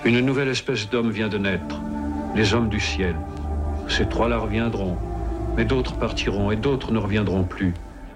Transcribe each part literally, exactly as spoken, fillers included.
Une nouvelle espèce d'homme vient de naître, les hommes du ciel. Ces trois-là reviendront, mais d'autres partiront et d'autres ne reviendront plus.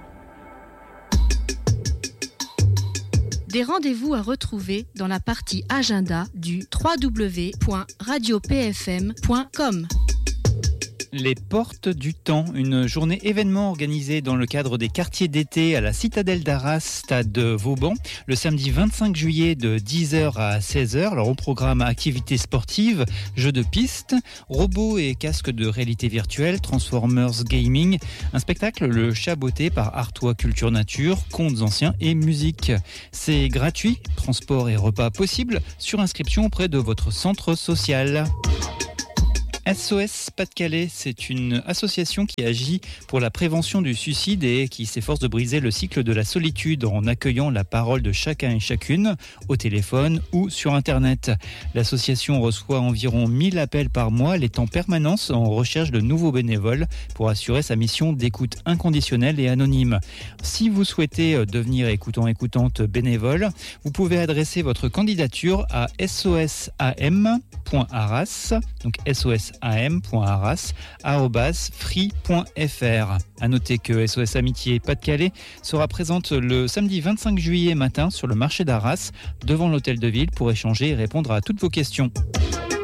Des rendez-vous à retrouver dans la partie agenda du w w w point radio p f m point com. Les Portes du Temps, une journée événement organisée dans le cadre des quartiers d'été à la Citadelle d'Arras, stade Vauban, le samedi vingt-cinq juillet de dix heures à seize heures. Alors, au programme activités sportives, jeux de piste, robots et casques de réalité virtuelle, Transformers Gaming, un spectacle, le Chat Botté par Artois Culture Nature, contes anciens et musique. C'est gratuit, transport et repas possibles, sur inscription auprès de votre centre social. S O S Pas-de-Calais, c'est une association qui agit pour la prévention du suicide et qui s'efforce de briser le cycle de la solitude en accueillant la parole de chacun et chacune au téléphone ou sur Internet. L'association reçoit environ mille appels par mois. Elle est en permanence en recherche de nouveaux bénévoles pour assurer sa mission d'écoute inconditionnelle et anonyme. Si vous souhaitez devenir écoutant-écoutante bénévole, vous pouvez adresser votre candidature à sosam point arras, donc sos am point arras arobase free point f r. À noter que S O S Amitié Pas-de-Calais sera présente le samedi vingt-cinq juillet matin sur le marché d'Arras devant l'hôtel de ville pour échanger et répondre à toutes vos questions.